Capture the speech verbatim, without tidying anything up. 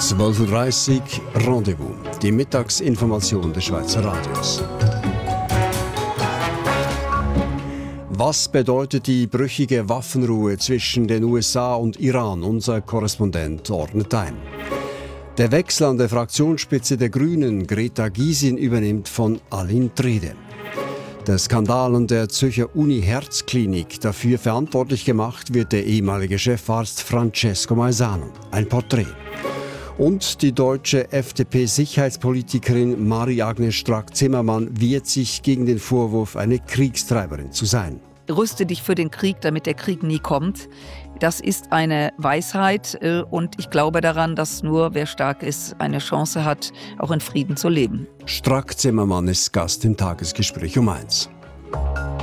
zwölf Uhr dreißig Rendezvous, die Mittagsinformation des Schweizer Radios. Was bedeutet die brüchige Waffenruhe zwischen den U S A und Iran? Unser Korrespondent ordnet ein. Der Wechsel an der Fraktionsspitze der Grünen, Greta Gysin, übernimmt von Aline Trede. Der Skandal an der Zürcher Uni-Herzklinik, dafür verantwortlich gemacht wird der ehemalige Chefarzt Francesco Maisano. Ein Porträt. Und die deutsche F D P-Sicherheitspolitikerin Marie-Agnes Strack-Zimmermann wehrt sich gegen den Vorwurf, eine Kriegstreiberin zu sein. Rüste dich für den Krieg, damit der Krieg nie kommt. Das ist eine Weisheit und ich glaube daran, dass nur wer stark ist, eine Chance hat, auch in Frieden zu leben. Strack-Zimmermann ist Gast im Tagesgespräch um eins.